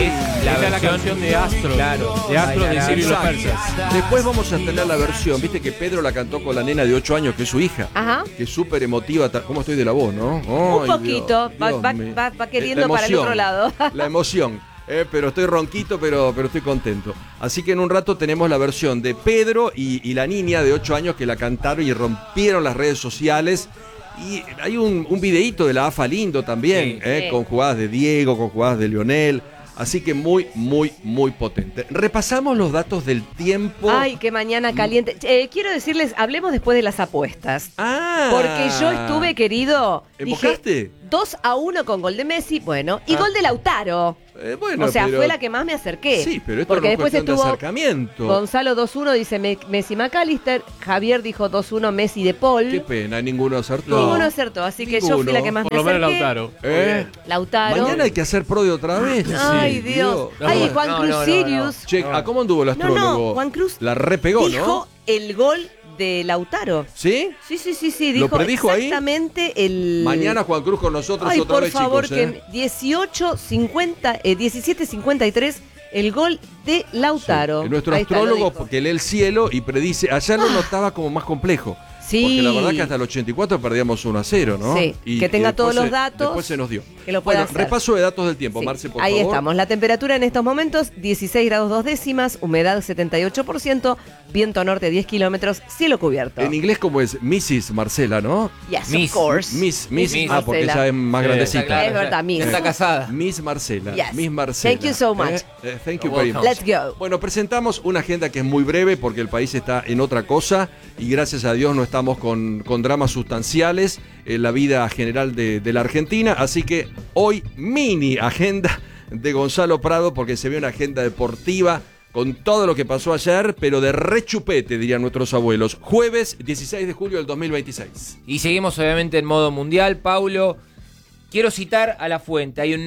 Esta es la canción de Astro. Claro, de Astro de Sirio y los persas. Después vamos a tener la versión. Viste que Pedro la cantó con la nena de 8 años, que es su hija. Ajá. Que es súper emotiva. ¿Cómo estoy de la voz, no? Un Ay, poquito. Dios mío. Va queriendo La para el otro lado. La emoción. Pero estoy ronquito, pero estoy contento. Así que en un rato tenemos la versión de Pedro y la niña de 8 años que la cantaron y rompieron las redes sociales. Y hay un videíto de la AFA lindo también, Sí. con jugadas de Diego, con jugadas de Lionel. Así que muy, muy, muy potente. Repasamos los datos del tiempo. Ay, qué mañana caliente. Quiero decirles, hablemos después de las apuestas. Porque yo estuve, querido, ¿Embocaste? dije 2-1 con gol de Messi, bueno, y gol de Lautaro. Bueno, o sea, pero- fue la que más me acerqué. Sí, pero esto porque no es después cuestión de estuvo acercamiento. Gonzalo 2-1, dice Messi McAllister. Javier dijo 2-1 Messi de Paul. Qué pena, ninguno acertó. Ninguno acertó, así que yo fui la que más Por me lo menos acerqué. Lautaro. Lautaro. Mañana hay que hacer prodio otra vez. Ay, Dios. Ay, Juan Cruz Sirius. Che, ¿a cómo anduvo el astrólogo? Juan Cruz La repegó, dijo ¿no? el gol de Lautaro. ¿Sí? Sí, ¿Lo dijo predijo ahí? exactamente el... Mañana Juan Cruz con nosotros Ay, otra por vez, favor, chicos. que 17:53 el gol de Lautaro. Sí. Nuestro Ahí está, lo astrólogo, dijo. porque lee el cielo y predice. Allá lo notaba como más complejo. Sí. Porque la verdad que hasta el 84 perdíamos 1-0, ¿no? Sí, que tenga todos los datos, Después se nos dio. que lo pueda Bueno, hacer. repaso de datos del tiempo, Sí, Marce, por ahí favor. estamos. La temperatura en estos momentos, 16 grados 2 décimas, humedad 78%, viento norte 10 kilómetros, cielo cubierto. En inglés, como es Mrs. Marcela, ¿no? Yes, Miss. of course. Miss. Marcela. Porque ella es más grandecita. Está claro, Es verdad, Miss. Está casada. Miss Marcela. Yes. Miss Marcela. Thank you so much. Thank you very much. Let's go. Bueno, presentamos una agenda que es muy breve porque el país está en otra cosa y gracias a Dios no estamos con dramas sustanciales en la vida general de la Argentina. Así que hoy mini agenda de Gonzalo Prado porque se ve una agenda deportiva con todo lo que pasó ayer, pero de rechupete, dirían nuestros abuelos. Jueves 16 de julio del 2026. Y seguimos obviamente en modo mundial, Paulo. Quiero citar a la fuente. Hay un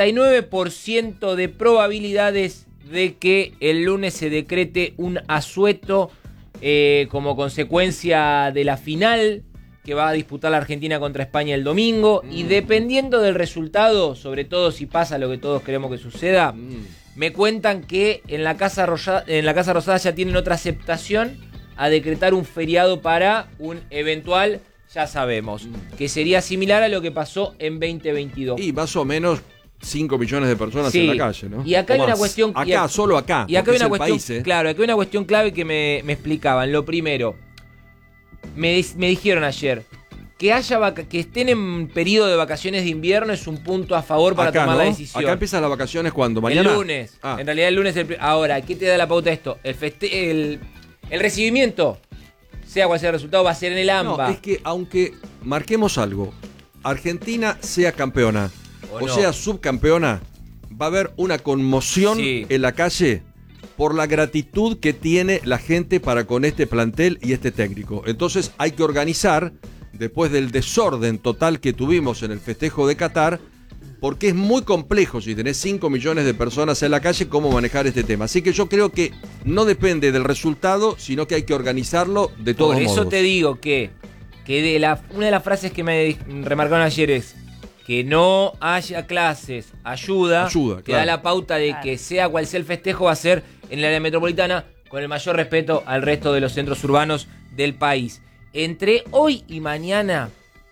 99% de probabilidades de que el lunes se decrete un asueto como consecuencia de la final que va a disputar la Argentina contra España el domingo. Y dependiendo del resultado, sobre todo si pasa lo que todos queremos que suceda, me cuentan que en la Casa Rosada ya tienen otra aceptación a decretar un feriado para un eventual, ya sabemos, que sería similar a lo que pasó en 2022. Y más o menos 5 millones de personas Sí. en la calle, ¿no? Y acá hay O una más. cuestión... Acá, solo acá. Y acá porque hay es una el cuestión, país, ¿eh? claro, acá hay una cuestión clave que me explicaban. Lo primero, me dijeron ayer que que estén en periodo de vacaciones de invierno es un punto a favor para Acá, tomar ¿no? la decisión. Acá empiezan las vacaciones cuando mañana. El lunes. Ah. En realidad el lunes. Ahora, ¿qué te da la pauta esto? El recibimiento, sea cual sea el resultado, va a ser en el AMBA. No, es que aunque marquemos algo, Argentina sea campeona o no. sea subcampeona, va a haber una conmoción Sí. en la calle por la gratitud que tiene la gente para con este plantel y este técnico. Entonces hay que organizar, después del desorden total que tuvimos en el festejo de Qatar, porque es muy complejo si tenés 5 millones de personas en la calle, cómo manejar este tema. Así que yo creo que no depende del resultado, sino que hay que organizarlo de todos Por eso modos. te digo que una de las frases que me remarcaron ayer es que no haya clases, ayuda, Ayuda, te claro. da la pauta de que sea cual sea el festejo va a ser en el área metropolitana con el mayor respeto al resto de los centros urbanos del país. Entre hoy y mañana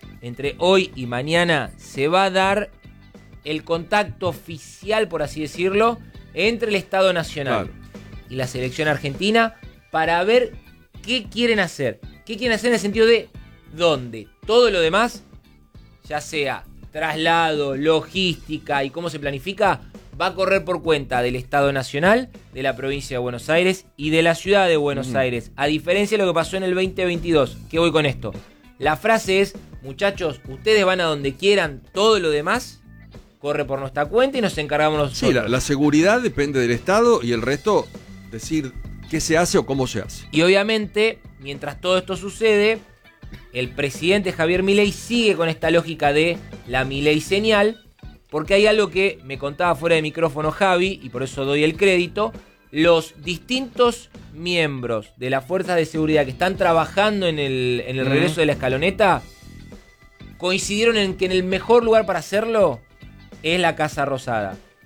se va a dar el contacto oficial, por así decirlo, entre el Estado Nacional y la selección argentina para ver qué quieren hacer. ¿Qué quieren hacer en el sentido de dónde? Todo lo demás, ya sea traslado, logística y cómo se planifica, va a correr por cuenta del Estado Nacional, de la provincia de Buenos Aires y de la ciudad de Buenos Aires. A diferencia de lo que pasó en el 2022. ¿Qué voy con esto? La frase es, muchachos, ustedes van a donde quieran, todo lo demás corre por nuestra cuenta y nos encargamos nosotros. Sí, la seguridad depende del Estado y el resto decir qué se hace o cómo se hace. Y obviamente, mientras todo esto sucede, el presidente Javier Milei sigue con esta lógica de la Milei señal, porque hay algo que me contaba fuera de micrófono Javi, y por eso doy el crédito. Los distintos miembros de las fuerzas de seguridad que están trabajando en el regreso de la escaloneta coincidieron en que en el mejor lugar para hacerlo es la Casa Rosada.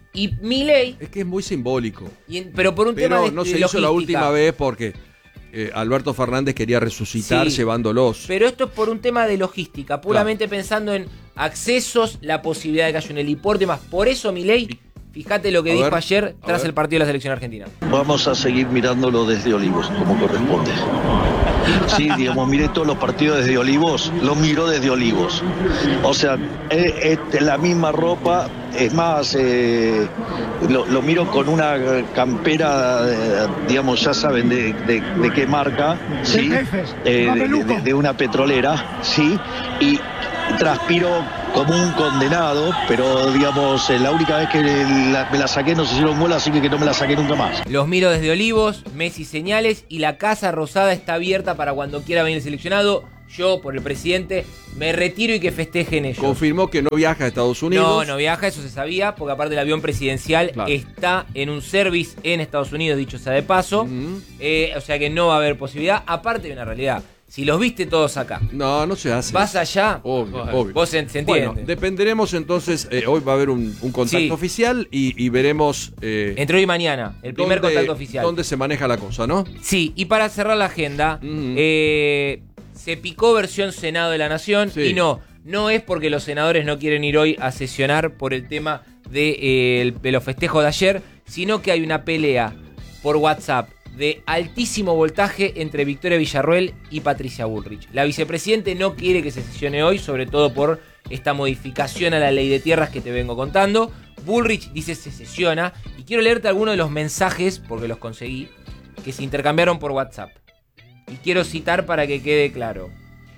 Y Milei, Es que es muy simbólico. pero por un tema Pero de no se de hizo la logística. última vez porque Alberto Fernández quería resucitar Sí, llevándolos. Pero esto es por un tema de logística, puramente pensando en accesos, la posibilidad de que haya un helipuerto y demás. Por eso Milei, fíjate lo que A dijo ver, ayer a tras ver. el partido de la selección argentina. Vamos a seguir mirándolo desde Olivos, como corresponde. Sí, digamos, miré todos los partidos desde Olivos, lo miro desde Olivos. O sea, es la misma ropa, es más, lo miro con una campera, digamos, ya saben de qué marca, ¿sí? De una petrolera, ¿sí? Y transpiro como un condenado, pero digamos, la única vez que me la saqué nos hicieron gol, así que no me la saqué nunca más. Los miro desde Olivos, Messi señales y la Casa Rosada está abierta para cuando quiera venir el seleccionado. Yo, por el presidente, me retiro y que festejen ellos. Confirmó que no viaja a Estados Unidos. No viaja, eso se sabía, porque aparte el avión presidencial Claro. está en un service en Estados Unidos, dicho sea de paso. Ujú. O sea que no va a haber posibilidad. Aparte de una realidad, si los viste todos acá, No se hace. vas allá, Obvio, obvio. vos se entiende. Bueno, dependeremos entonces, hoy va a haber un contacto Sí. oficial y veremos Entre hoy y mañana, el primer dónde- contacto oficial. dónde se maneja la cosa, ¿no? Sí, y para cerrar la agenda, Ujú. se picó versión Senado de la Nación Sí. y no es porque los senadores no quieren ir hoy a sesionar por el tema de los festejos de ayer, sino que hay una pelea por WhatsApp de altísimo voltaje entre Victoria Villarruel y Patricia Bullrich. La vicepresidente no quiere que se sesione hoy, sobre todo por esta modificación a la ley de tierras que te vengo contando. Bullrich dice se sesiona y quiero leerte algunos de los mensajes, porque los conseguí, que se intercambiaron por WhatsApp. Y quiero citar para que quede claro.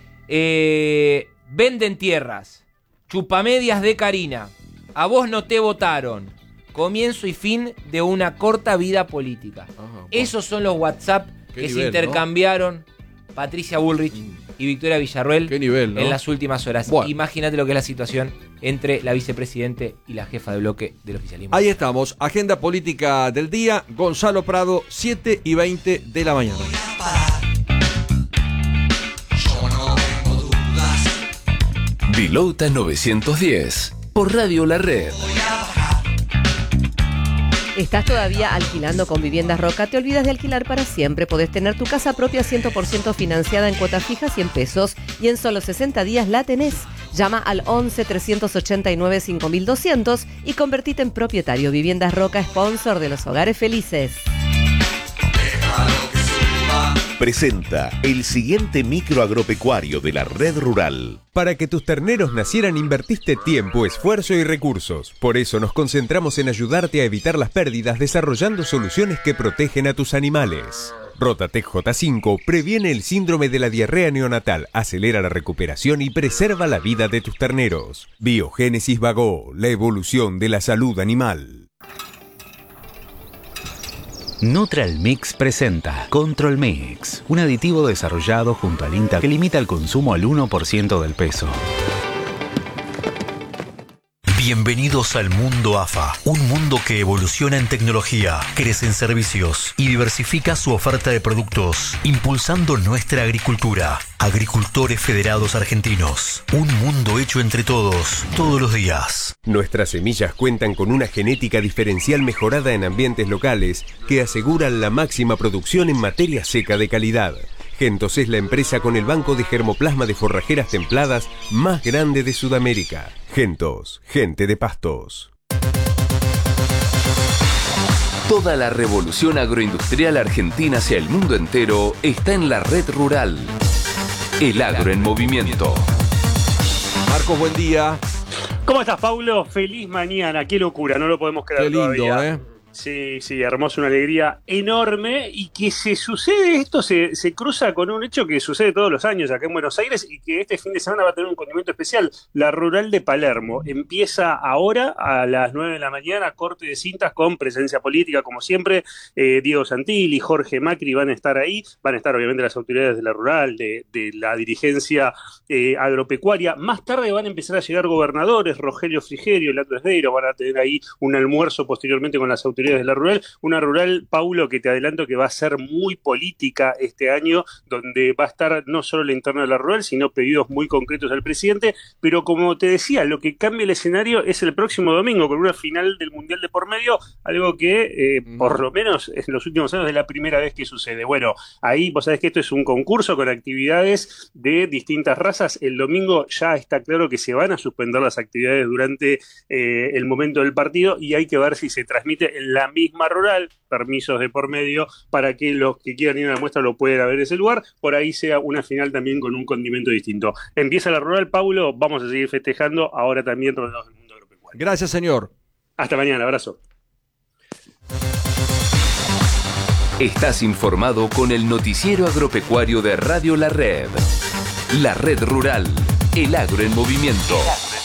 Venden tierras. Chupamedias de Karina. A vos no te votaron. Comienzo y fin de una corta vida política. Ajá, Esos son los WhatsApp Qué que se nivel, intercambiaron Patricia Bullrich y Victoria Villarruel Qué nivel, ¿no? en las últimas horas. Bueno. Imagínate lo que es la situación entre la vicepresidente y la jefa de bloque del oficialismo. Ahí estamos, agenda política del día, Gonzalo Prado, 7:20 de la mañana. Vilota 910 por Radio La Red. ¿Estás todavía alquilando con Viviendas Roca? ¿Te olvidas de alquilar para siempre? Podés tener tu casa propia 100% financiada en cuotas fijas 100 pesos y en solo 60 días la tenés. Llama al 11 389 5200 y convertite en propietario. Viviendas Roca, sponsor de los hogares felices. Presenta el siguiente micro agropecuario de la Red Rural. Para que tus terneros nacieran invertiste tiempo, esfuerzo y recursos. Por eso nos concentramos en ayudarte a evitar las pérdidas desarrollando soluciones que protegen a tus animales. Rotatec J5 previene el síndrome de la diarrea neonatal, acelera la recuperación y preserva la vida de tus terneros. Biogénesis Vago, la evolución de la salud animal. Neutral Mix presenta Control Mix, un aditivo desarrollado junto al INTA que limita el consumo al 1% del peso. Bienvenidos al mundo AFA, un mundo que evoluciona en tecnología, crece en servicios y diversifica su oferta de productos, impulsando nuestra agricultura. Agricultores Federados Argentinos, un mundo hecho entre todos, todos los días. Nuestras semillas cuentan con una genética diferencial mejorada en ambientes locales que aseguran la máxima producción en materia seca de calidad. Gentos es la empresa con el banco de germoplasma de forrajeras templadas más grande de Sudamérica. Gentos, gente de pastos. Toda la revolución agroindustrial argentina hacia el mundo entero está en la Red Rural. El agro en movimiento. Marcos, buen día. ¿Cómo estás, Paulo? Feliz mañana. Qué locura, no lo podemos creer Qué lindo, todavía. Sí, hermoso, una alegría enorme. Y que se sucede esto, se cruza con un hecho que sucede todos los años acá en Buenos Aires y que este fin de semana va a tener un condimento especial. La Rural de Palermo empieza ahora a las 9 de la mañana, corte de cintas con presencia política, como siempre. Diego Santilli, Jorge Macri van a estar ahí. Van a estar obviamente las autoridades de la Rural, de la dirigencia agropecuaria. Más tarde van a empezar a llegar gobernadores, Rogelio Frigerio, Lato Esdeiro, van a tener ahí un almuerzo posteriormente con las autoridades autoridades de la rural. Una rural, Paulo, que te adelanto que va a ser muy política este año, donde va a estar no solo la interna de la rural, sino pedidos muy concretos al presidente. Pero como te decía, lo que cambia el escenario es el próximo domingo, con una final del Mundial de por medio, algo que por lo menos en los últimos años es la primera vez que sucede. Bueno, ahí vos sabés que esto es un concurso con actividades de distintas razas. El domingo ya está claro que se van a suspender las actividades durante el momento del partido y hay que ver si se transmite en la misma rural, permisos de por medio, para que los que quieran ir a la muestra lo puedan ver en ese lugar, por ahí sea una final también con un condimento distinto. Empieza la rural, Paulo, vamos a seguir festejando, ahora también rodeados del mundo agropecuario. Gracias, señor. Hasta mañana, abrazo. Estás informado con el noticiero agropecuario de Radio La Red. La Red Rural, el agro en movimiento.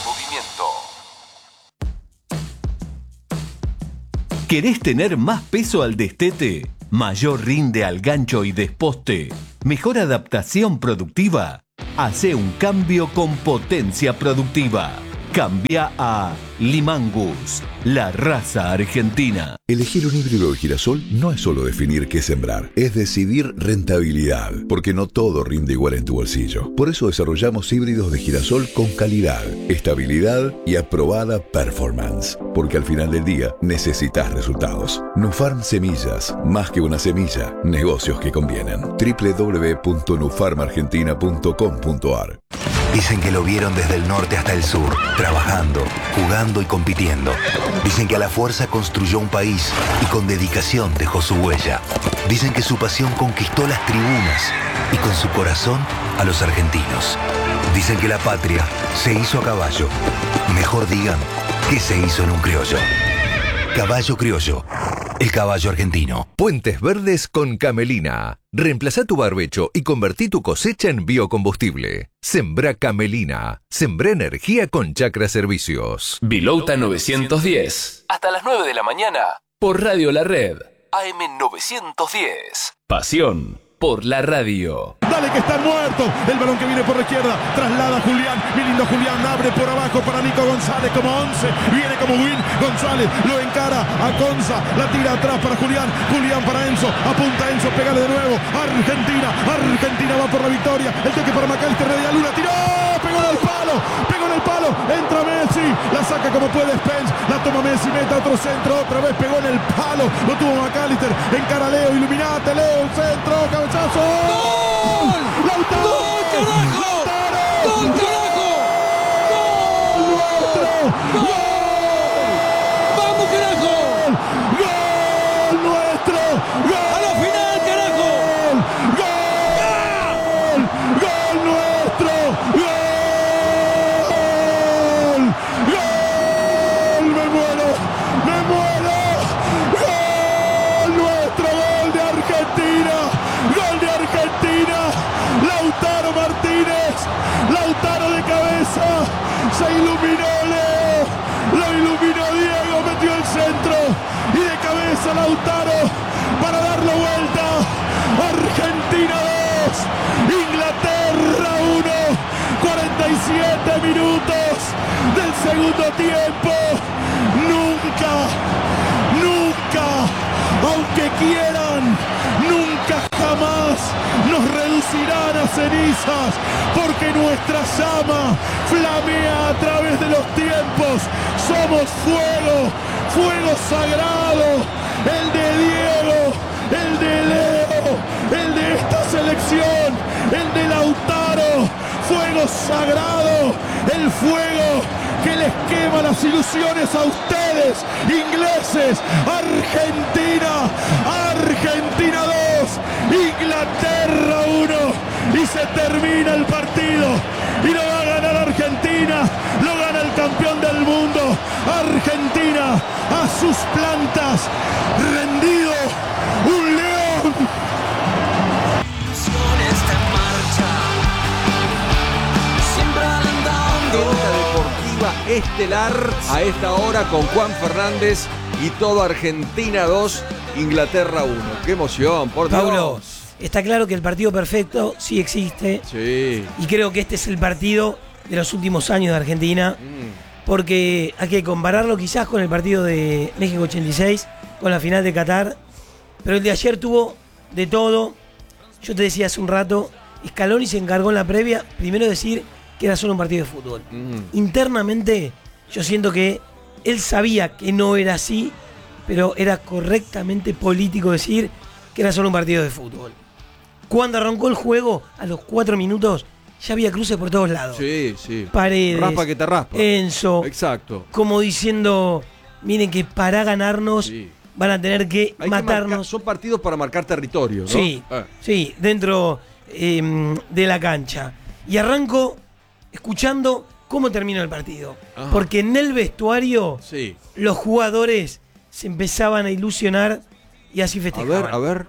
¿Querés tener más peso al destete? ¿Mayor rinde al gancho y desposte? ¿Mejor adaptación productiva? Hacé un cambio con potencia productiva. Cambia a Limangus, la raza argentina. Elegir un híbrido de girasol no es solo definir qué sembrar, es decidir rentabilidad, porque no todo rinde igual en tu bolsillo. Por eso desarrollamos híbridos de girasol con calidad, estabilidad y aprobada performance, porque al final del día necesitas resultados. Nufarm Semillas, más que una semilla, negocios que convienen. www.nufarmargentina.com.ar. Dicen que lo vieron desde el norte hasta el sur, trabajando, jugando y compitiendo. Dicen que a la fuerza construyó un país y con dedicación dejó su huella. Dicen que su pasión conquistó las tribunas y con su corazón a los argentinos. Dicen que la patria se hizo a caballo. Mejor digan que se hizo en un criollo. Caballo Criollo, el caballo argentino. Puentes Verdes con Camelina. Reemplazá tu barbecho y convertí tu cosecha en biocombustible. Sembrá Camelina. Sembrá energía con Chacra Servicios. Vilouta 910. Hasta las 9 de la mañana. Por Radio La Red. AM 910. Pasión por la radio. Dale que están muertos. El balón que viene por la izquierda. Traslada a Julián. Mi lindo Julián. Abre por abajo para Nico González como 11. Viene como Win. González lo encara a Conza. La tira atrás para Julián. Julián para Enzo. Apunta Enzo. Pégale de nuevo. Argentina. Argentina va por la victoria. El toque para McAllister. Media luna. Tiró. Pegó en el palo. Pegó en el palo. Entra Messi. La saca como puede Spence. La toma Messi. Mete otro centro. Otra vez pegó en el palo. Lo tuvo McAllister. Encara Leo. Iluminate. Leo. Un centro. Cabezazo. ¡Gol! ¡Lautaro! ¡Gol, carajo! ¡Gol, carajo! ¡Gol nuestro! ¡Gol! ¡Vamos, carajo! ¡Gol nuestro! ¡Gol! ¡A la final, carajo! ¡Gol! ¡Gol nuestro! ¡Gol! ¡Gol! ¡Me muero! ¡Me muero! ¡Gol nuestro! ¡Gol de Argentina! ¡Gol de Argentina! Lautaro Martínez, Lautaro de cabeza, se iluminó Leo, lo iluminó Diego, metió el centro y de cabeza Lautaro para darlo vuelta. Argentina 2, Inglaterra 1, 47 minutos del segundo tiempo. Nunca, aunque quieran, nunca jamás nos reducirán a cenizas, porque nuestra llama flamea a través de los tiempos. Somos fuego, fuego sagrado, el de Diego, el de Leo, el de esta selección, el de Lautaro, fuego sagrado, el fuego que les quema las ilusiones a ustedes, ingleses. Argentina 2, Inglaterra 1, y se termina el partido, y lo va a ganar Argentina, lo gana el campeón del mundo. Argentina a sus plantas, rendido, un león. Deportiva estelar a esta hora con Juan Fernández y todo Argentina 2, Inglaterra 1. ¡Qué emoción, por Dios! Paulo, está claro que el partido perfecto sí existe. Sí. Y creo que este es el partido de los últimos años de Argentina. Porque hay que compararlo quizás con el partido de México 86, con la final de Qatar, pero el de ayer tuvo de todo. Yo te decía hace un rato, Scaloni se encargó en la previa, primero de decir que era solo un partido de fútbol. Internamente, yo siento que él sabía que no era así, pero era correctamente político decir que era solo un partido de fútbol. Cuando arrancó el juego, a los 4 minutos, ya había cruces por todos lados. Sí, sí. Paredes, Raspa que te raspa. Enzo. Exacto. Como diciendo, miren que para ganarnos van a tener que Hay matarnos. son partidos para marcar territorio, ¿no? Sí, sí, dentro de la cancha. Y arranco escuchando cómo terminó el partido. Ajá. Porque en el vestuario los jugadores se empezaban a ilusionar y así festejaban. A ver.